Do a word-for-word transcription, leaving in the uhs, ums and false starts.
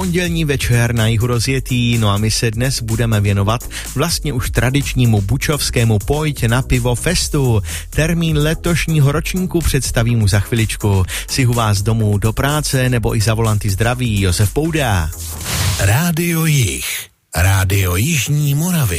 pondělní večer na jihu rozjetý, no a my se dnes budeme věnovat vlastně už tradičnímu bučovskému Pojď na pivo festu. Termín letošního ročníku představím mu za chviličku. Sihu vás domů do práce nebo i za volanty zdraví Josef Pouda. Rádio Jih, Rádio Jižní Moravy.